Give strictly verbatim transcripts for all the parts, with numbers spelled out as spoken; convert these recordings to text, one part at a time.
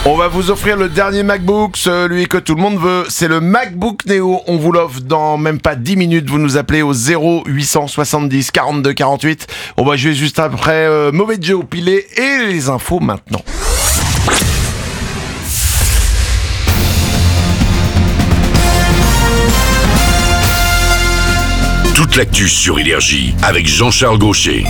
On va vous offrir le dernier MacBook, celui que tout le monde veut. C'est le MacBook Neo. On vous l'offre dans même pas dix minutes. Vous nous appelez au zéro huit cent soixante-dix quarante-deux quarante-huit. On va jouer juste après euh, Mauvais Joe Pilé et les infos maintenant. Toute l'actu sur Énergie avec Jean-Charles Gaucher.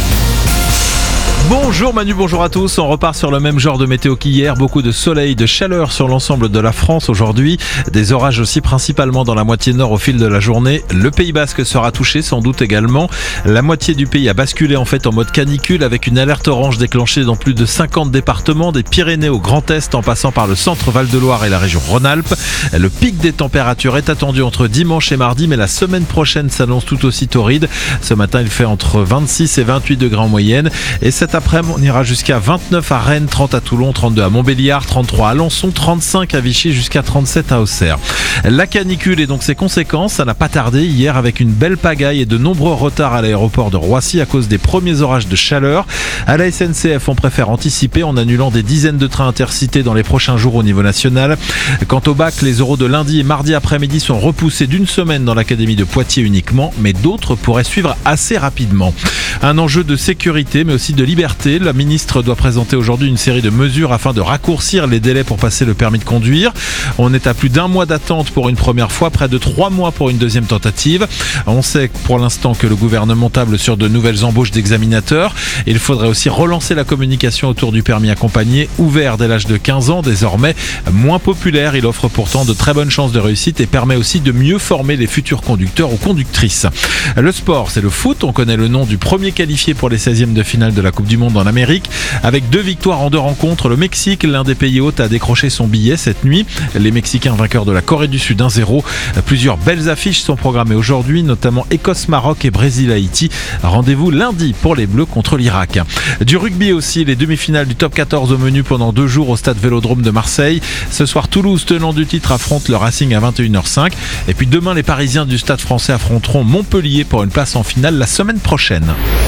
Bonjour Manu, bonjour à tous. On repart sur le même genre de météo qu'hier. Beaucoup de soleil, de chaleur sur l'ensemble de la France aujourd'hui. Des orages aussi principalement dans la moitié nord au fil de la journée. Le Pays Basque sera touché sans doute également. La moitié du pays a basculé en fait en mode canicule avec une alerte orange déclenchée dans plus de cinquante départements, des Pyrénées au Grand Est en passant par le centre Val-de-Loire et la région Rhône-Alpes. Le pic des températures est attendu entre dimanche et mardi, mais la semaine prochaine s'annonce tout aussi torride. Ce matin, il fait entre vingt-six et vingt-huit degrés en moyenne. Et cet après-midi, on ira jusqu'à vingt-neuf à Rennes, trente à Toulon, trente-deux à Montbéliard, trente-trois à Alençon, trente-cinq à Vichy, jusqu'à trente-sept à Auxerre. La canicule et donc ses conséquences, ça n'a pas tardé hier avec une belle pagaille et de nombreux retards à l'aéroport de Roissy à cause des premiers orages de chaleur. À la S N C F, on préfère anticiper en annulant des dizaines de trains intercités dans les prochains jours au niveau national. Quant au bac, les oraux de lundi et mardi après-midi sont repoussés d'une semaine dans l'académie de Poitiers uniquement, mais d'autres pourraient suivre assez rapidement. Un enjeu de sécurité mais aussi de liberté. La ministre doit présenter aujourd'hui une série de mesures afin de raccourcir les délais pour passer le permis de conduire. On est à plus d'un mois d'attente pour une première fois, près de trois mois pour une deuxième tentative. On sait pour l'instant que le gouvernement table sur de nouvelles embauches d'examinateurs. Il faudrait aussi relancer la communication autour du permis accompagné, ouvert dès l'âge de quinze ans, désormais moins populaire. Il offre pourtant de très bonnes chances de réussite et permet aussi de mieux former les futurs conducteurs ou conductrices. Le sport, c'est le foot. On connaît le nom du premier qualifié pour les seizièmes de finale de la Coupe du Monde en Amérique. Avec deux victoires en deux rencontres, le Mexique, l'un des pays hôtes, a décroché son billet cette nuit. Les Mexicains vainqueurs de la Corée du Sud un zéro. Plusieurs belles affiches sont programmées aujourd'hui, notamment Écosse-Maroc et Brésil-Haïti. Rendez-vous lundi pour les Bleus contre l'Irak. Du rugby aussi, les demi-finales du top quatorze au menu pendant deux jours au stade Vélodrome de Marseille. Ce soir, Toulouse, tenant du titre, affronte le Racing à vingt et une heures cinq. Et puis demain, les Parisiens du stade français affronteront Montpellier pour une place en finale la semaine prochaine.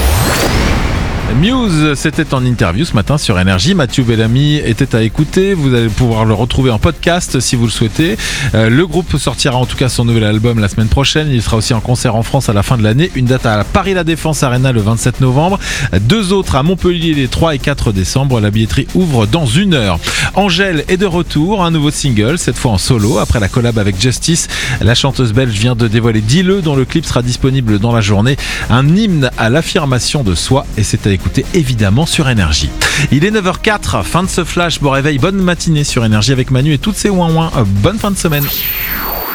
Muse, c'était en interview ce matin sur Énergie. Mathieu Bellamy était à écouter. Vous allez pouvoir le retrouver en podcast si vous le souhaitez. Euh, le groupe sortira en tout cas son nouvel album la semaine prochaine. Il sera aussi en concert en France à la fin de l'année. Une date à Paris La Défense Arena le vingt-sept novembre. Deux autres à Montpellier les trois et quatre décembre. La billetterie ouvre dans une heure. Angèle est de retour. Un nouveau single, cette fois en solo. Après la collab avec Justice, la chanteuse belge vient de dévoiler Dis-le, dont le clip sera disponible dans la journée. Un hymne à l'affirmation de soi, et c'est à écouter évidemment sur Énergie. Il est neuf heures quatre, fin de ce flash. Bon réveil, bonne matinée sur Énergie avec Manu et toutes ses ouin-ouin. Bonne fin de semaine.